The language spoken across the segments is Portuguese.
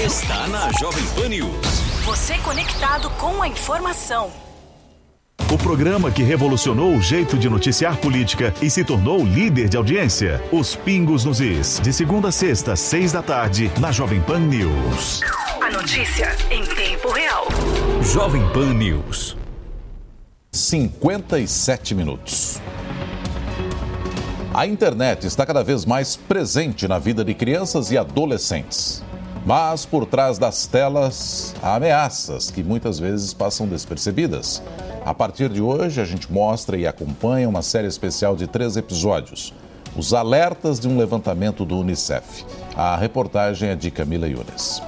está na Jovem Pan News. Você conectado com a informação. O programa que revolucionou o jeito de noticiar política e se tornou líder de audiência. Os Pingos nos Is. De segunda a sexta, 6 da tarde, na Jovem Pan News. A notícia em tempo real. Jovem Pan News. 57 minutos. A internet está cada vez mais presente na vida de crianças e adolescentes. Mas por trás das telas, há ameaças que muitas vezes passam despercebidas. A partir de hoje, a gente mostra e acompanha uma série especial de 3 episódios. Os alertas de um levantamento do Unicef. A reportagem é de Camila Yunes.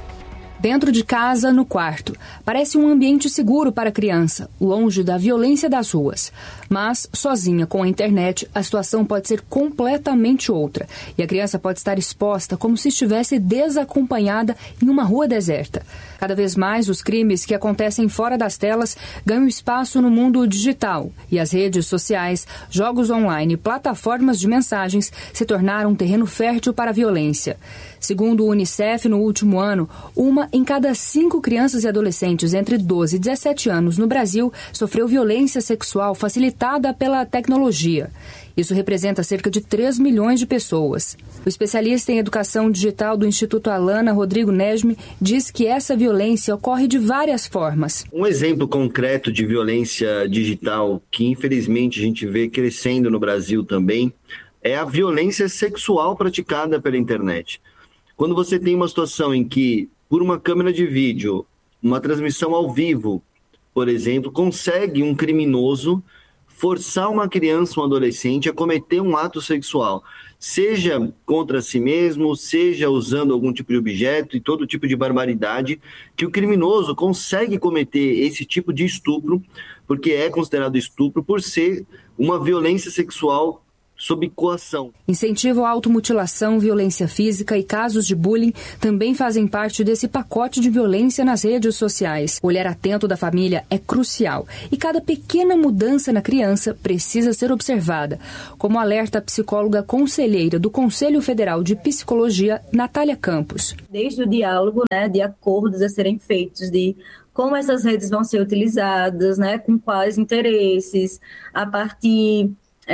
Dentro de casa, no quarto. Parece um ambiente seguro para a criança, longe da violência das ruas. Mas, sozinha com a internet, a situação pode ser completamente outra. E a criança pode estar exposta como se estivesse desacompanhada em uma rua deserta. Cada vez mais, os crimes que acontecem fora das telas ganham espaço no mundo digital. E as redes sociais, jogos online e plataformas de mensagens se tornaram um terreno fértil para a violência. Segundo o Unicef, no último ano, 1 em cada 5 crianças e adolescentes entre 12 e 17 anos no Brasil sofreu violência sexual facilitada pela tecnologia. Isso representa cerca de 3 milhões de pessoas. O especialista em educação digital do Instituto Alana, Rodrigo Nesme, diz que essa violência ocorre de várias formas. Um exemplo concreto de violência digital que infelizmente a gente vê crescendo no Brasil também é a violência sexual praticada pela internet. Quando você tem uma situação em que, por uma câmera de vídeo, uma transmissão ao vivo, por exemplo, consegue um criminoso forçar uma criança ou um adolescente a cometer um ato sexual, seja contra si mesmo, seja usando algum tipo de objeto e todo tipo de barbaridade, que o criminoso consegue cometer esse tipo de estupro, porque é considerado estupro por ser uma violência sexual sob coação. Incentivo à automutilação, violência física e casos de bullying também fazem parte desse pacote de violência nas redes sociais. O olhar atento da família é crucial e cada pequena mudança na criança precisa ser observada, como alerta a psicóloga conselheira do Conselho Federal de Psicologia, Natália Campos. Desde o diálogo, de acordos a serem feitos de como essas redes vão ser utilizadas, com quais interesses, a partir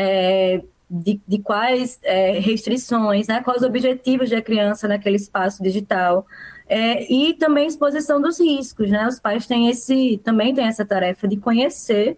de quais restrições, quais objetivos da criança naquele espaço digital, e também exposição dos riscos, Os pais também têm essa tarefa de conhecer,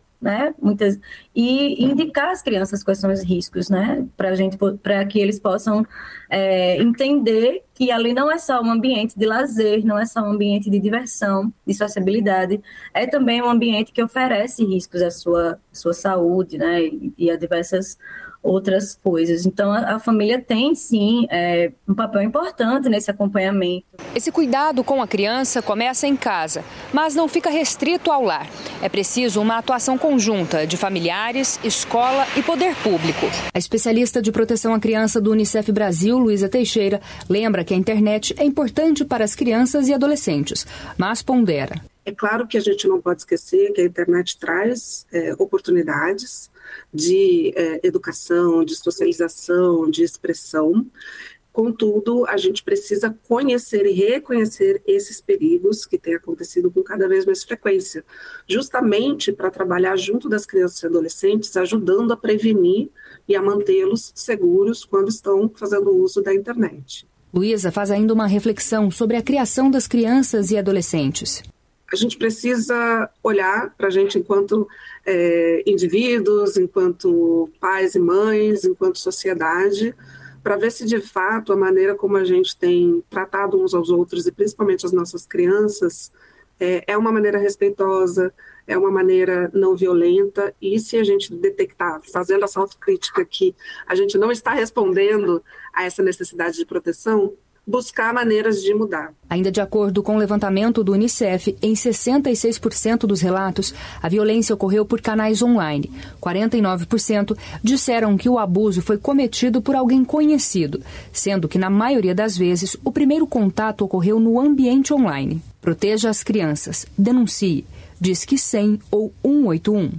e indicar às crianças quais são os riscos, para que eles possam entender que ali não é só um ambiente de lazer, não é só um ambiente de diversão, de sociabilidade, é também um ambiente que oferece riscos à sua saúde, e a diversas outras coisas. Então, a família tem, sim, um papel importante nesse acompanhamento. Esse cuidado com a criança começa em casa, mas não fica restrito ao lar. É preciso uma atuação conjunta de familiares, escola e poder público. A especialista de proteção à criança do Unicef Brasil, Luísa Teixeira, lembra que a internet é importante para as crianças e adolescentes, mas pondera. É claro que a gente não pode esquecer que a internet traz oportunidades de educação, de socialização, de expressão. Contudo, a gente precisa conhecer e reconhecer esses perigos que têm acontecido com cada vez mais frequência, justamente para trabalhar junto das crianças e adolescentes, ajudando a prevenir e a mantê-los seguros quando estão fazendo uso da internet. Luísa faz ainda uma reflexão sobre a criação das crianças e adolescentes. A gente precisa olhar para a gente enquanto indivíduos, enquanto pais e mães, enquanto sociedade, para ver se de fato a maneira como a gente tem tratado uns aos outros e principalmente as nossas crianças é uma maneira respeitosa, é uma maneira não violenta, e se a gente detectar, fazendo essa autocrítica que a gente não está respondendo a essa necessidade de proteção, buscar maneiras de mudar. Ainda de acordo com o levantamento do Unicef, em 66% dos relatos, a violência ocorreu por canais online. 49% disseram que o abuso foi cometido por alguém conhecido, sendo que, na maioria das vezes, o primeiro contato ocorreu no ambiente online. Proteja as crianças. Denuncie. Disque 100 ou 181.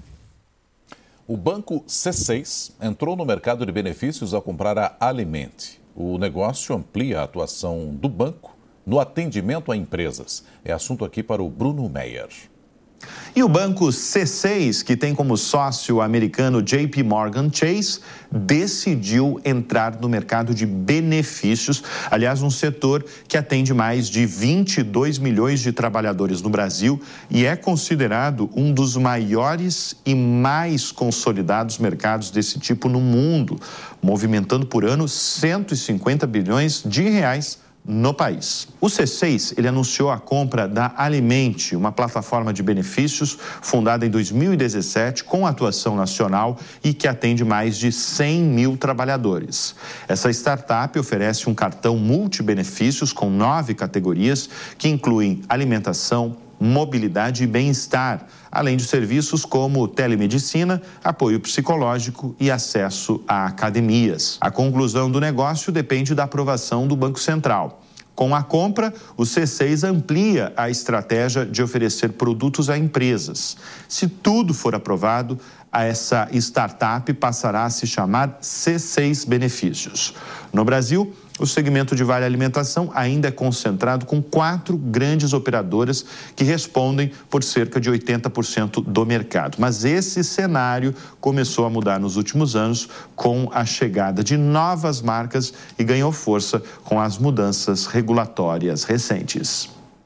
O Banco C6 entrou no mercado de benefícios ao comprar a Alimente. O negócio amplia a atuação do banco no atendimento a empresas. É assunto aqui para o Bruno Meyer. E o banco C6, que tem como sócio o americano JP Morgan Chase, decidiu entrar no mercado de benefícios, aliás, um setor que atende mais de 22 milhões de trabalhadores no Brasil e é considerado um dos maiores e mais consolidados mercados desse tipo no mundo, movimentando por ano 150 bilhões de reais no país. O C6, ele anunciou a compra da Alimente, uma plataforma de benefícios fundada em 2017 com atuação nacional e que atende mais de 100 mil trabalhadores. Essa startup oferece um cartão multibenefícios com 9 categorias que incluem alimentação, mobilidade e bem-estar, além de serviços como telemedicina, apoio psicológico e acesso a academias. A conclusão do negócio depende da aprovação do Banco Central. Com a compra, o C6 amplia a estratégia de oferecer produtos a empresas. Se tudo for aprovado, essa startup passará a se chamar C6 Benefícios. No Brasil, o segmento de Vale Alimentação ainda é concentrado com 4 grandes operadoras que respondem por cerca de 80% do mercado. Mas esse cenário começou a mudar nos últimos anos com a chegada de novas marcas e ganhou força com as mudanças regulatórias recentes.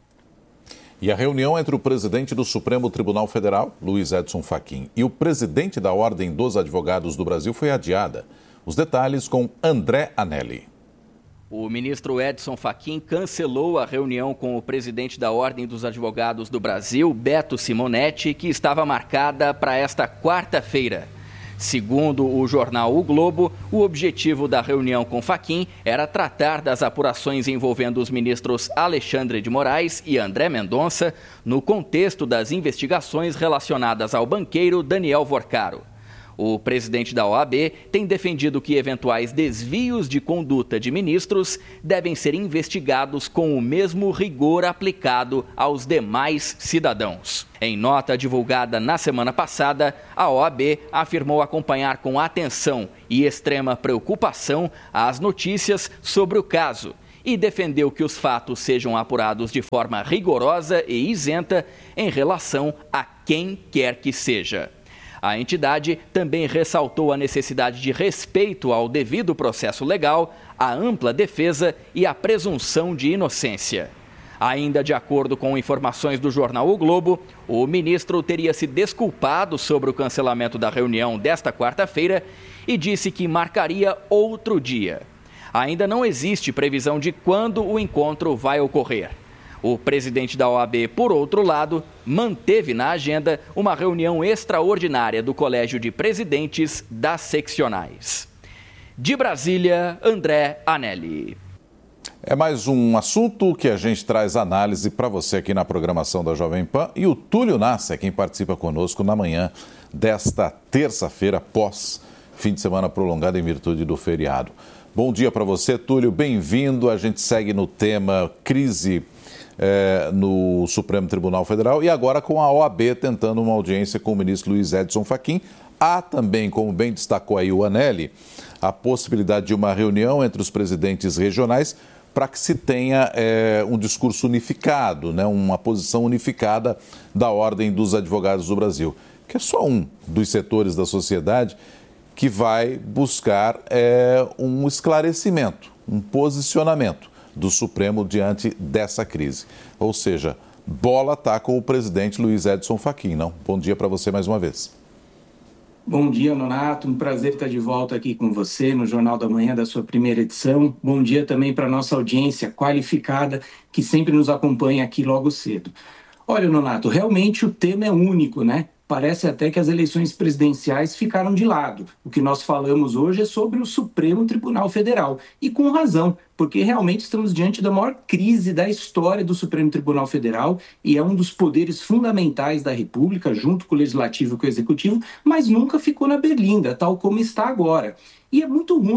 E a reunião entre o presidente do Supremo Tribunal Federal, Luiz Edson Fachin, e o presidente da Ordem dos Advogados do Brasil foi adiada. Os detalhes com André Anelli. O ministro Edson Fachin cancelou a reunião com o presidente da Ordem dos Advogados do Brasil, Beto Simonetti, que estava marcada para esta quarta-feira. Segundo o jornal O Globo, o objetivo da reunião com Fachin era tratar das apurações envolvendo os ministros Alexandre de Moraes e André Mendonça no contexto das investigações relacionadas ao banqueiro Daniel Vorcaro. O presidente da OAB tem defendido que eventuais desvios de conduta de ministros devem ser investigados com o mesmo rigor aplicado aos demais cidadãos. Em nota divulgada na semana passada, a OAB afirmou acompanhar com atenção e extrema preocupação as notícias sobre o caso e defendeu que os fatos sejam apurados de forma rigorosa e isenta em relação a quem quer que seja. A entidade também ressaltou a necessidade de respeito ao devido processo legal, a ampla defesa e a presunção de inocência. Ainda de acordo com informações do jornal O Globo, o ministro teria se desculpado sobre o cancelamento da reunião desta quarta-feira e disse que marcaria outro dia. Ainda não existe previsão de quando o encontro vai ocorrer. O presidente da OAB, por outro lado, manteve na agenda uma reunião extraordinária do Colégio de Presidentes das Seccionais. De Brasília, André Anelli. É mais um assunto que a gente traz análise para você aqui na programação da Jovem Pan. E o Túlio Nasser é quem participa conosco na manhã desta terça-feira, pós fim de semana prolongado em virtude do feriado. Bom dia para você, Túlio. Bem-vindo. A gente segue no tema crise no Supremo Tribunal Federal e agora com a OAB tentando uma audiência com o ministro Luiz Edson Fachin. Há também, como bem destacou aí o Anelli, a possibilidade de uma reunião entre os presidentes regionais para que se tenha um discurso unificado, né, uma posição unificada da Ordem dos Advogados do Brasil, que é só um dos setores da sociedade que vai buscar um esclarecimento, um posicionamento do Supremo diante dessa crise. Ou seja, bola está com o presidente Luiz Edson Fachin, não? Bom dia para você mais uma vez. Bom dia, Nonato. Um prazer estar de volta aqui com você no Jornal da Manhã da sua primeira edição. Bom dia também para a nossa audiência qualificada que sempre nos acompanha aqui logo cedo. Olha, Nonato, realmente o tema é único, né? Parece até que as eleições presidenciais ficaram de lado. O que nós falamos hoje é sobre o Supremo Tribunal Federal. E com razão, porque realmente estamos diante da maior crise da história do Supremo Tribunal Federal e é um dos poderes fundamentais da República, junto com o Legislativo e com o Executivo, mas nunca ficou na berlinda, tal como está agora. E é muito ruim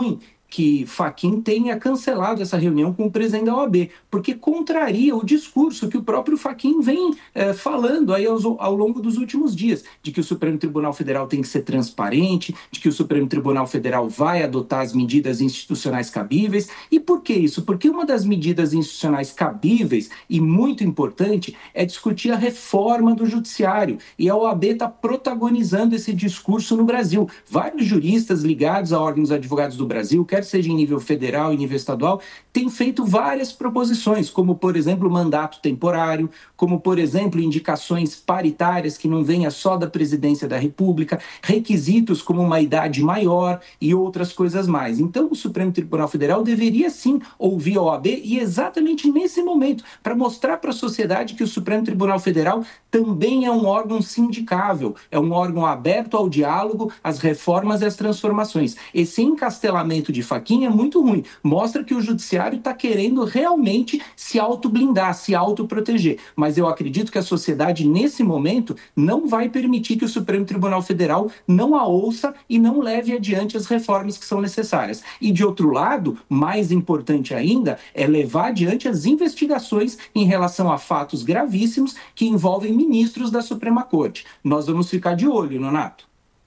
que Fachin tenha cancelado essa reunião com o presidente da OAB, porque contraria o discurso que o próprio Fachin vem falando aí ao longo dos últimos dias, de que o Supremo Tribunal Federal tem que ser transparente, de que o Supremo Tribunal Federal vai adotar as medidas institucionais cabíveis. E por que isso? Porque uma das medidas institucionais cabíveis e muito importante é discutir a reforma do judiciário, e a OAB está protagonizando esse discurso no Brasil. Vários juristas ligados à Ordem dos Advogados do Brasil, quer seja em nível federal e nível estadual, têm feito várias proposições, como, por exemplo, mandato temporário, como, por exemplo, indicações paritárias que não venha só da Presidência da República, requisitos como uma idade maior e outras coisas mais. Então, o Supremo Tribunal Federal deveria sim ouvir a OAB, e exatamente nesse momento, para mostrar para a sociedade que o Supremo Tribunal Federal também é um órgão sindicável, é um órgão aberto ao diálogo, às reformas e às transformações. Esse encastelamento de Fachin é muito ruim, mostra que o judiciário está querendo realmente se autoblindar, se autoproteger. Mas eu acredito que a sociedade, nesse momento, não vai permitir que o Supremo Tribunal Federal não a ouça e não leve adiante as reformas que são necessárias. E, de outro lado, mais importante ainda, é levar adiante as investigações em relação a fatos gravíssimos que envolvem ministros da Suprema Corte. Nós vamos ficar de olho, Nonato.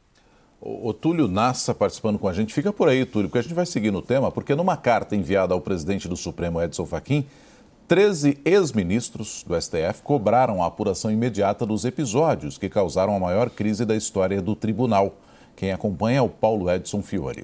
O Túlio Nassa participando com a gente. Fica por aí, Túlio, porque a gente vai seguir no tema, porque numa carta enviada ao presidente do Supremo, Edson Fachin, 13 ex-ministros do STF cobraram a apuração imediata dos episódios que causaram a maior crise da história do tribunal. Quem acompanha é o Paulo Edson Fiore.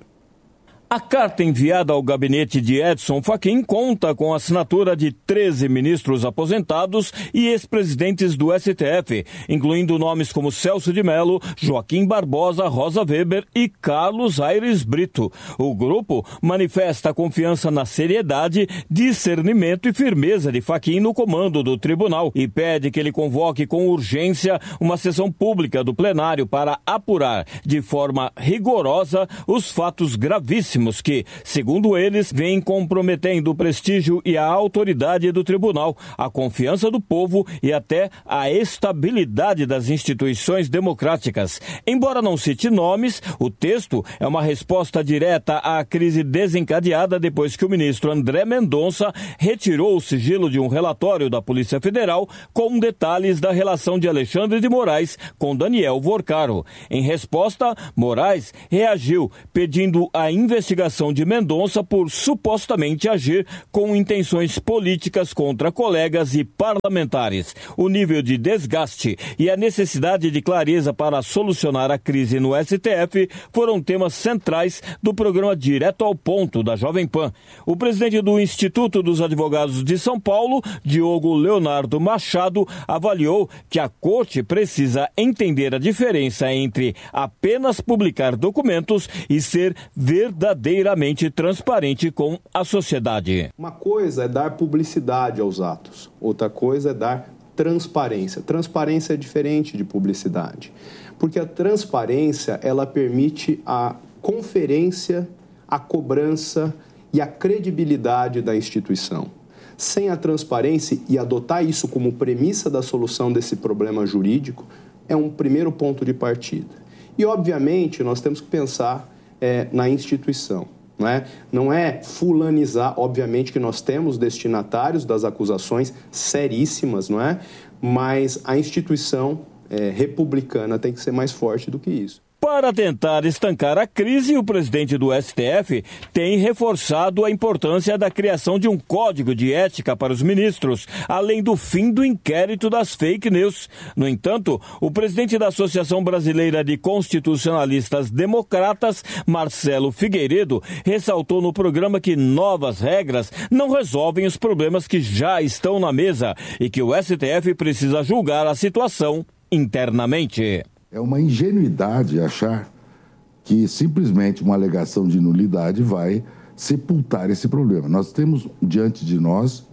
A carta enviada ao gabinete de Edson Fachin conta com a assinatura de 13 ministros aposentados e ex-presidentes do STF, incluindo nomes como Celso de Mello, Joaquim Barbosa, Rosa Weber e Carlos Aires Brito. O grupo manifesta confiança na seriedade, discernimento e firmeza de Fachin no comando do tribunal e pede que ele convoque com urgência uma sessão pública do plenário para apurar de forma rigorosa os fatos gravíssimos que, segundo eles, vêm comprometendo o prestígio e a autoridade do tribunal, a confiança do povo e até a estabilidade das instituições democráticas. Embora não cite nomes, o texto é uma resposta direta à crise desencadeada depois que o ministro André Mendonça retirou o sigilo de um relatório da Polícia Federal com detalhes da relação de Alexandre de Moraes com Daniel Vorcaro. Em resposta, Moraes reagiu pedindo a investigação de Mendonça por supostamente agir com intenções políticas contra colegas e parlamentares. O nível de desgaste e a necessidade de clareza para solucionar a crise no STF foram temas centrais do programa Direto ao Ponto da Jovem Pan. O presidente do Instituto dos Advogados de São Paulo, Diogo Leonardo Machado, avaliou que a Corte precisa entender a diferença entre apenas publicar documentos e ser verdadeiramente transparente com a sociedade. Uma coisa é dar publicidade aos atos, outra coisa é dar transparência. Transparência é diferente de publicidade, porque a transparência, ela permite a conferência, a cobrança e a credibilidade da instituição. Sem a transparência e adotar isso como premissa da solução desse problema jurídico, é um primeiro ponto de partida. E, obviamente, nós temos que pensar na instituição. Não é fulanizar, obviamente que nós temos destinatários das acusações seríssimas, não é? Mas a instituição republicana tem que ser mais forte do que isso. Para tentar estancar a crise, o presidente do STF tem reforçado a importância da criação de um código de ética para os ministros, além do fim do inquérito das fake news. No entanto, o presidente da Associação Brasileira de Constitucionalistas Democratas, Marcelo Figueiredo, ressaltou no programa que novas regras não resolvem os problemas que já estão na mesa e que o STF precisa julgar a situação internamente. É uma ingenuidade achar que simplesmente uma alegação de nulidade vai sepultar esse problema. Nós temos diante de nós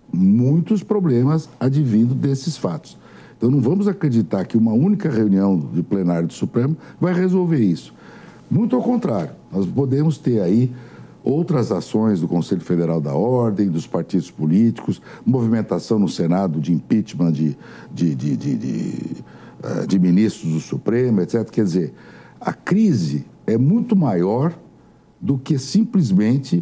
muitos problemas advindo desses fatos. Então não vamos acreditar que uma única reunião de plenário do Supremo vai resolver isso. Muito ao contrário, nós podemos ter aí outras ações do Conselho Federal da Ordem, dos partidos políticos, movimentação no Senado de impeachment de ministros do Supremo, etc. Quer dizer, a crise é muito maior do que simplesmente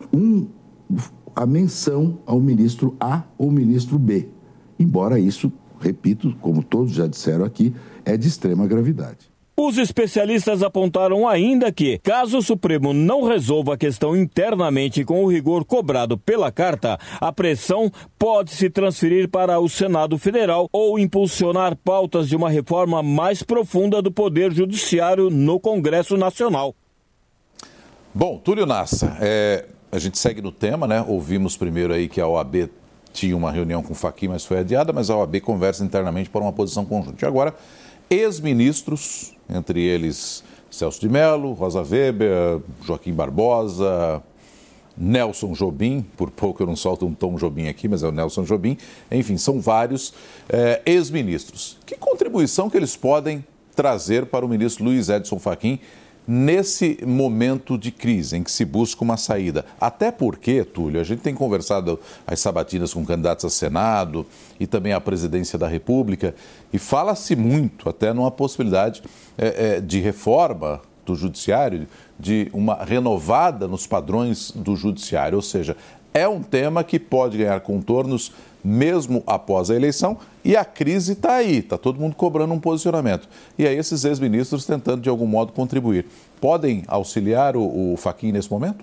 a menção ao ministro A ou ministro B. Embora isso, repito, como todos já disseram aqui, é de extrema gravidade. Os especialistas apontaram ainda que, caso o Supremo não resolva a questão internamente com o rigor cobrado pela carta, a pressão pode se transferir para o Senado Federal ou impulsionar pautas de uma reforma mais profunda do Poder Judiciário no Congresso Nacional. Bom, Túlio Nassa, a gente segue no tema, né? Ouvimos primeiro aí que a OAB tinha uma reunião com o Fachin, mas foi adiada, mas a OAB conversa internamente para uma posição conjunta. E agora, ex-ministros, entre eles Celso de Mello, Rosa Weber, Joaquim Barbosa, Nelson Jobim, por pouco eu não solto um Tom Jobim aqui, mas é o Nelson Jobim, enfim, são vários ex-ministros. Que contribuição que eles podem trazer para o ministro Luiz Edson Fachin nesse momento de crise, em que se busca uma saída? Até porque, Túlio, a gente tem conversado às sabatinas com candidatos a Senado e também à presidência da República, e fala-se muito até numa possibilidade de reforma do Judiciário, de uma renovada nos padrões do Judiciário, ou seja, é um tema que pode ganhar contornos mesmo após a eleição, e a crise está aí, está todo mundo cobrando um posicionamento. E aí esses ex-ministros tentando de algum modo contribuir. Podem auxiliar o Fachin nesse momento?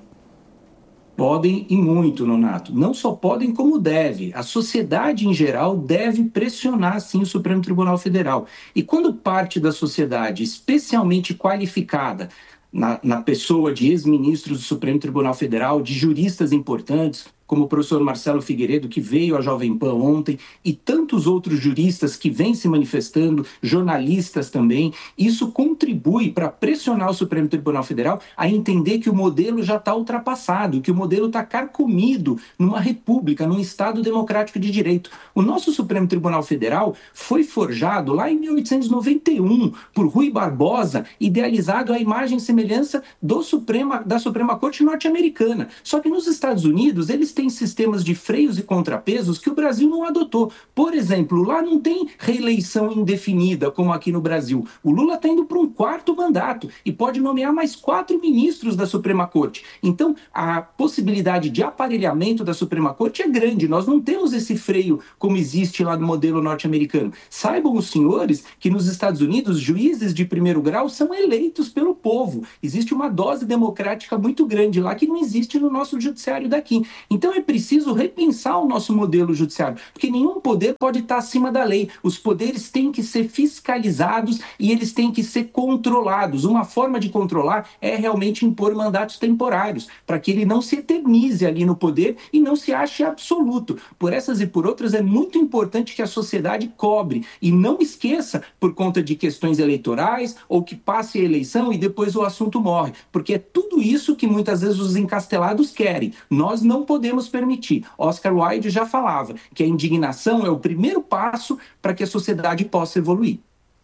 Podem e muito, Nonato. Não só podem, como deve. A sociedade em geral deve pressionar, sim, o Supremo Tribunal Federal. E quando parte da sociedade, especialmente qualificada, na pessoa de ex-ministros do Supremo Tribunal Federal, de juristas importantes, como o professor Marcelo Figueiredo, que veio à Jovem Pan ontem, e tantos outros juristas que vêm se manifestando, jornalistas também, isso contribui para pressionar o Supremo Tribunal Federal a entender que o modelo já está ultrapassado, que o modelo está carcomido numa república, num Estado democrático de direito. O nosso Supremo Tribunal Federal foi forjado lá em 1891 por Rui Barbosa, idealizado à imagem e semelhança da Suprema Corte norte-americana. Só que nos Estados Unidos, eles têm sistemas de freios e contrapesos que o Brasil não adotou. Por exemplo, lá não tem reeleição indefinida, como aqui no Brasil. O Lula está indo para um 4º mandato e pode nomear mais 4 ministros da Suprema Corte. Então, a possibilidade de aparelhamento da Suprema Corte é grande. Nós não temos esse freio como existe lá no modelo norte-americano. Saibam os senhores que nos Estados Unidos, juízes de primeiro grau são eleitos pelo povo. Existe uma dose democrática muito grande lá que não existe no nosso judiciário daqui. Então é preciso repensar o nosso modelo judiciário, porque nenhum poder pode estar acima da lei. Os poderes têm que ser fiscalizados e eles têm que ser controlados. Uma forma de controlar é realmente impor mandatos temporários, para que ele não se eternize ali no poder e não se ache absoluto. Por essas e por outras, é muito importante que a sociedade cobre e não esqueça, por conta de questões eleitorais, ou que passe a eleição e depois o assunto morre, porque é tudo isso que muitas vezes os encastelados querem. Nós não podemos permitir. Oscar Wilde já falava que a indignação é o primeiro passo para que a sociedade possa evoluir.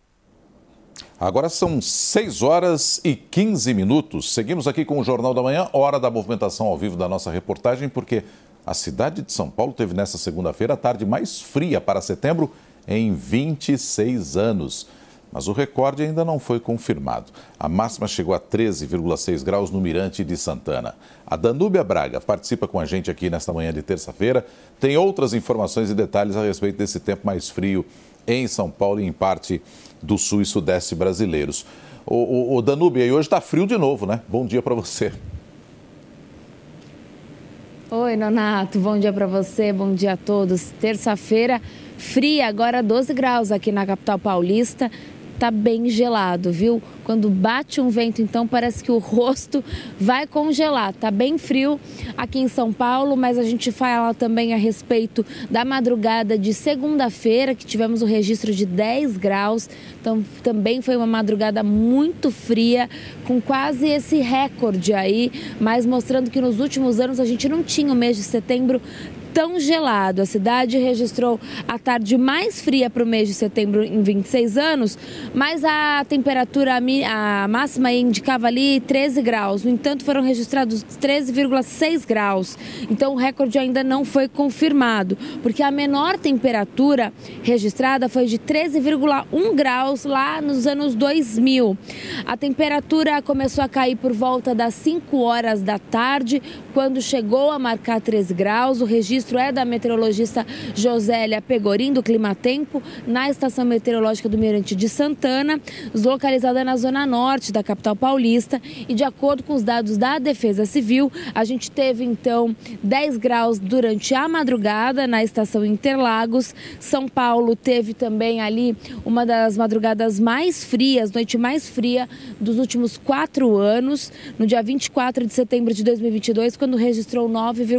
Agora são 6h15. Seguimos aqui com o Jornal da Manhã, hora da movimentação ao vivo da nossa reportagem, porque a cidade de São Paulo teve nesta segunda-feira a tarde mais fria para setembro em 26 anos. Mas o recorde ainda não foi confirmado. A máxima chegou a 13,6 graus no Mirante de Santana. A Danúbia Braga participa com a gente aqui nesta manhã de terça-feira. Tem outras informações e detalhes a respeito desse tempo mais frio em São Paulo e em parte do sul e sudeste brasileiros. O Danúbia, e hoje está frio de novo, né? Bom dia para você. Oi, Nonato. Bom dia para você, bom dia a todos. Terça-feira fria, agora 12 graus aqui na capital paulista. Tá bem gelado, viu? Quando bate um vento, então, parece que o rosto vai congelar. Tá bem frio aqui em São Paulo, mas a gente fala também a respeito da madrugada de segunda-feira, que tivemos o registro de 10 graus. Então, também foi uma madrugada muito fria, com quase esse recorde aí, mas mostrando que nos últimos anos a gente não tinha o mês de setembro tão gelado. A cidade registrou a tarde mais fria para o mês de setembro em 26 anos, mas a temperatura a máxima indicava ali 13 graus. No entanto, foram registrados 13,6 graus. Então, o recorde ainda não foi confirmado, porque a menor temperatura registrada foi de 13,1 graus lá nos anos 2000. A temperatura começou a cair por volta das 5 horas da tarde, quando chegou a marcar 13 graus. O registro é da meteorologista Josélia Pegorim, do Climatempo, na estação meteorológica do Mirante de Santana, localizada na zona norte da capital paulista. E de acordo com os dados da Defesa Civil, a gente teve então 10 graus durante a madrugada na estação Interlagos. São Paulo teve também ali uma das madrugadas mais frias, noite mais fria dos últimos 4 anos, no dia 24 de setembro de 2022, quando registrou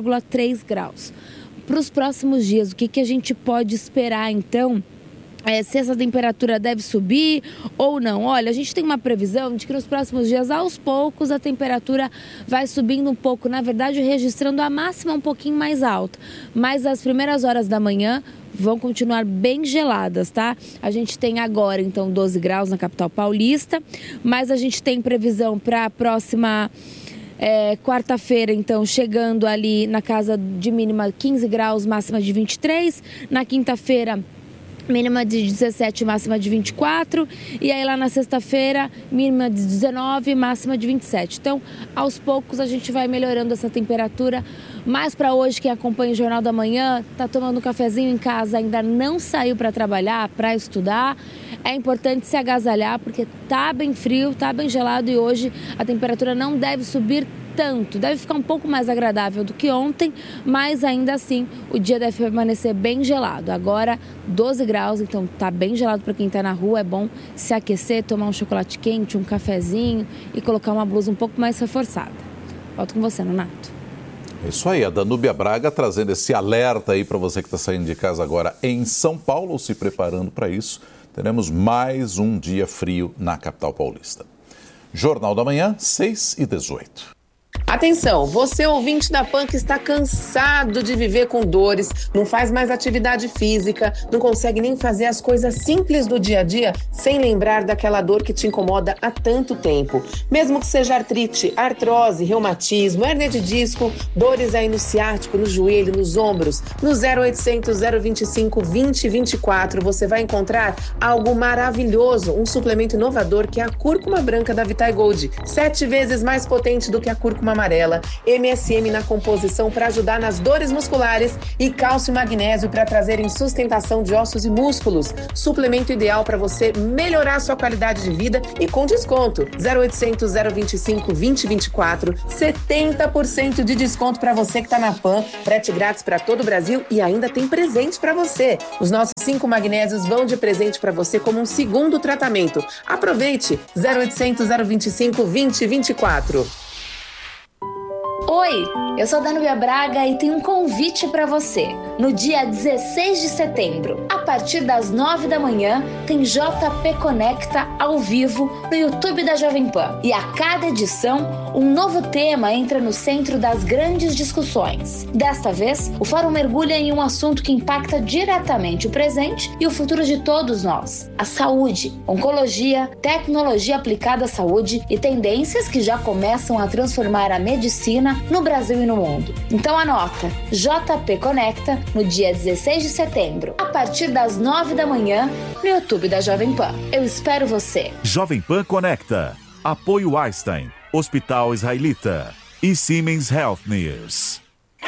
9,3 graus. Para os próximos dias, o que a gente pode esperar então? Se essa temperatura deve subir ou não. Olha, a gente tem uma previsão de que nos próximos dias, aos poucos, a temperatura vai subindo um pouco. Na verdade, registrando a máxima um pouquinho mais alta. Mas as primeiras horas da manhã vão continuar bem geladas, tá? A gente tem agora, então, 12 graus na capital paulista. Mas a gente tem previsão para a próxima quarta-feira, então, chegando ali na casa de mínima 15 graus, máxima de 23. Na quinta-feira, mínima de 17, máxima de 24. E aí lá na sexta-feira, mínima de 19, máxima de 27. Então, aos poucos a gente vai melhorando essa temperatura. Mas para hoje, quem acompanha o Jornal da Manhã, está tomando um cafezinho em casa, ainda não saiu para trabalhar, para estudar, é importante se agasalhar, porque tá bem frio, tá bem gelado e hoje a temperatura não deve subir tanto, deve ficar um pouco mais agradável do que ontem, mas ainda assim o dia deve permanecer bem gelado. Agora 12 graus, então tá bem gelado para quem está na rua, é bom se aquecer, tomar um chocolate quente, um cafezinho e colocar uma blusa um pouco mais reforçada. Volto com você, Nonato. É isso aí, a Danúbia Braga trazendo esse alerta aí para você que está saindo de casa agora em São Paulo, ou se preparando para isso. Teremos mais um dia frio na capital paulista. Jornal da Manhã, 6h18. Atenção, você ouvinte da PAN que está cansado de viver com dores, não faz mais atividade física, não consegue nem fazer as coisas simples do dia a dia sem lembrar daquela dor que te incomoda há tanto tempo. Mesmo que seja artrite, artrose, reumatismo, hérnia de disco, dores aí no ciático, no joelho, nos ombros, no 0800 025 2024 você vai encontrar algo maravilhoso, um suplemento inovador que é a cúrcuma branca da Vitae Gold, 7 vezes mais potente do que a cúrcuma amarela, MSM na composição para ajudar nas dores musculares e cálcio e magnésio para trazerem sustentação de ossos e músculos. Suplemento ideal para você melhorar a sua qualidade de vida e com desconto. 0800 025 2024, 70% de desconto para você que está na PAN, frete grátis para todo o Brasil e ainda tem presente para você. Os nossos 5 magnésios vão de presente para você como um segundo tratamento. Aproveite! 0800 025 2024. Oi, eu sou a Danúbia Braga e tenho um convite para você. No dia 16 de setembro, a partir das 9 da manhã, tem JP Conecta ao vivo no YouTube da Jovem Pan. E a cada edição, um novo tema entra no centro das grandes discussões. Desta vez, o fórum mergulha em um assunto que impacta diretamente o presente e o futuro de todos nós: a saúde, oncologia, tecnologia aplicada à saúde e tendências que já começam a transformar a medicina no Brasil e no mundo. Então anota, JP Conecta no dia 16 de setembro, a partir das 9 da manhã, no YouTube da Jovem Pan. Eu espero você. Jovem Pan Conecta. Apoio Einstein, Hospital Israelita e Siemens Healthineers.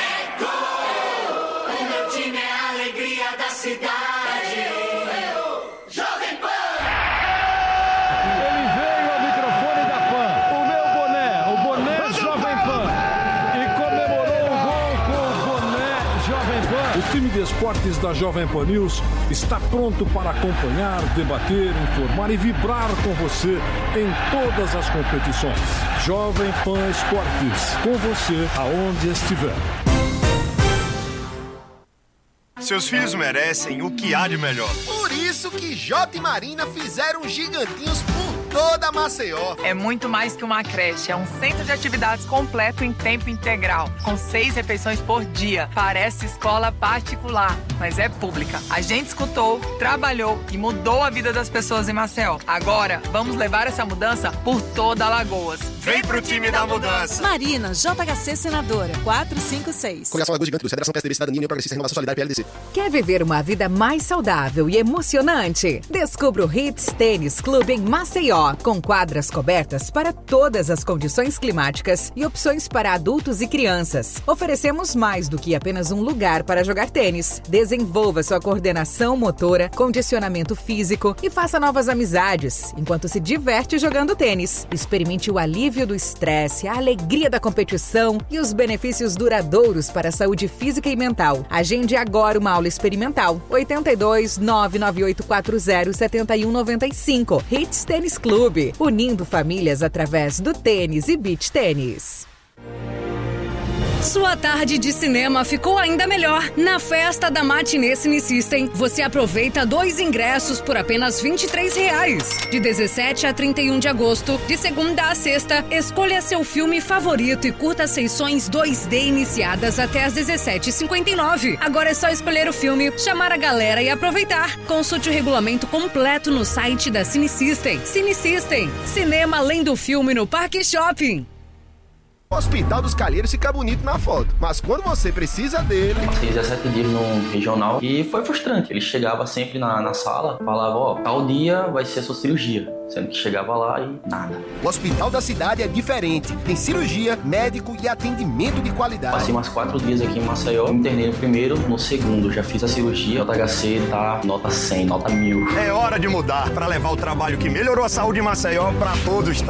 O meu time é a alegria da cidade. Jovem Pan! Ele veio ao microfone da PAN. O meu boné, o boné Jovem Pan. E comemorou o gol com o boné Jovem Pan. O time de esportes da Jovem Pan News está pronto para acompanhar, debater, informar e vibrar com você em todas as competições. Jovem Pan Esportes, com você aonde estiver. Seus filhos merecem o que há de melhor. Por isso que Jota e Marina fizeram gigantinhos por toda Maceió. É muito mais que uma creche, é um centro de atividades completo em tempo integral, com 6 refeições por dia. Parece escola particular, mas é pública. A gente escutou, trabalhou e mudou a vida das pessoas em Maceió. Agora, vamos levar essa mudança por toda Alagoas. Vem pro time da mudança. Marina, JHC Senadora, 456. Coligação Alagoas Gigantes, Federação PSDB, Cidadania, União Progressista, Renovação Solidária, PLDC. Quer viver uma vida mais saudável e emocionante? Descubra o Hits Tênis Clube em Maceió, com quadras cobertas para todas as condições climáticas e opções para adultos e crianças. Oferecemos mais do que apenas um lugar para jogar tênis. Desenvolva sua coordenação motora, condicionamento físico e faça novas amizades, enquanto se diverte jogando tênis. Experimente o alívio do estresse, a alegria da competição e os benefícios duradouros para a saúde física e mental. Agende agora uma aula experimental. 82 99840 7195. Hits Tênis Clube, unindo famílias através do tênis e beach tênis. Sua tarde de cinema ficou ainda melhor. Na festa da Matinê Cine System, você aproveita 2 ingressos por apenas R$23. De 17 a 31 de agosto, de segunda a sexta, escolha seu filme favorito e curta sessões 2D iniciadas até às 17h59. Agora é só escolher o filme, chamar a galera e aproveitar. Consulte o regulamento completo no site da Cine System. Cine System, cinema além do filme no Parque Shopping. O Hospital dos Calheiros fica bonito na foto, mas quando você precisa dele... Passei 17 dias no regional e foi frustrante. Ele chegava sempre na sala, falava, ó, tal dia vai ser a sua cirurgia. Sendo que chegava lá e nada. O Hospital da cidade é diferente. Tem cirurgia, médico e atendimento de qualidade. Passei mais 4 dias aqui em Maceió. Me internei no primeiro, no segundo. Já fiz a cirurgia. O JHC tá nota 100, nota 1000. É hora de mudar para levar o trabalho que melhorou a saúde em Maceió para todo o estado.